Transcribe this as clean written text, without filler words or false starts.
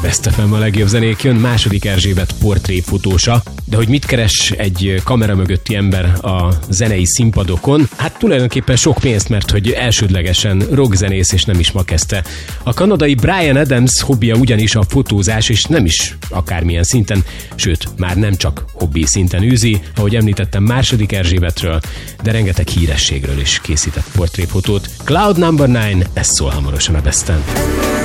Best FM a legjobb zenék jön, második Erzsébet portréfotósa, de hogy mit keres egy kamera mögötti ember a zenei színpadokon? Hát tulajdonképpen sok pénzt, mert hogy elsődlegesen rockzenész és nem is ma kezdte. A kanadai Bryan Adams hobbija ugyanis a fotózás, és nem is akármilyen szinten, sőt, már nem csak hobbi szinten űzi, ahogy említettem második Erzsébetről, de rengeteg hírességről is készített portréfotót. Cloud No. 9, ez szól hamarosan a Besten.